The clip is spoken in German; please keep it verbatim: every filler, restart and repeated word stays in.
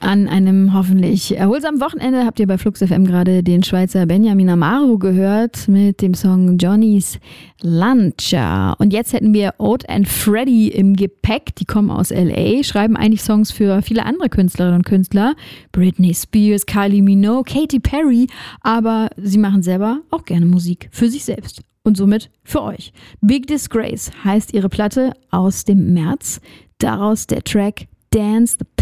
An einem hoffentlich erholsamen Wochenende habt ihr bei Flux F M gerade den Schweizer Benjamin Amaro gehört mit dem Song Johnny's Luncher. Und jetzt hätten wir Oat and Freddy im Gepäck. Die kommen aus L A, schreiben eigentlich Songs für viele andere Künstlerinnen und Künstler. Britney Spears, Kylie Minogue, Katy Perry. Aber sie machen selber auch gerne Musik für sich selbst. Und somit für euch. Big Disgrace heißt ihre Platte aus dem März. Daraus der Track Dance the